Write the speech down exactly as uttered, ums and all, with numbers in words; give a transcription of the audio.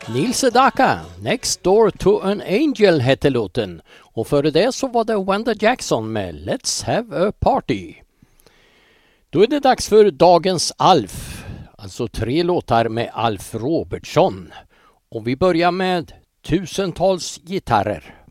Neil Sedaka, Next Door to an Angel hette låten. Och före det så var det Wanda Jackson med Let's Have a Party. Då är det dags för dagens Alf. Alltså tre låtar med Alf Robertsson. Och vi börjar med Tusentals gitarrer.